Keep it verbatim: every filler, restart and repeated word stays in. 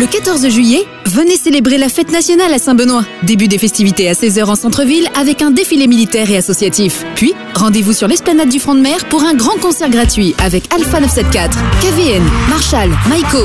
Le quatorze juillet, venez célébrer la fête nationale à Saint-Benoît. Début des festivités à seize heures en centre-ville avec un défilé militaire et associatif. Puis, rendez-vous sur l'esplanade du Front de Mer pour un grand concert gratuit avec Alpha neuf cent soixante-quatorze, K V N, Marshall, Maiko,